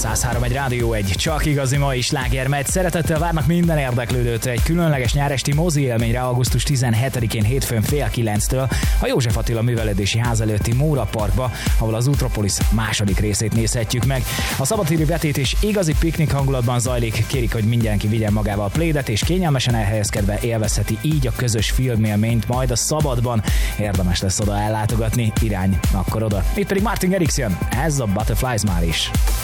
103 egy Rádió 1, csak igazi mai sláger megy. Szeretettel várnak minden érdeklődőt egy különleges nyáresti mozi élményre augusztus 17-én hétfőn fél 9-től a József Attila Művelődési Ház előtti Móra Parkba, ahol az Utropolis második részét nézhetjük meg. A szabadtéri vetítés igazi piknik hangulatban zajlik, kérik, hogy mindenki vigyen magával a plédet, és kényelmesen elhelyezkedve élvezheti így a közös filmélményt majd a szabadban. Érdemes lesz oda ellátogatni, irány akkor oda. Itt pedig Martin Garrix jön, ez a Butterflies már is.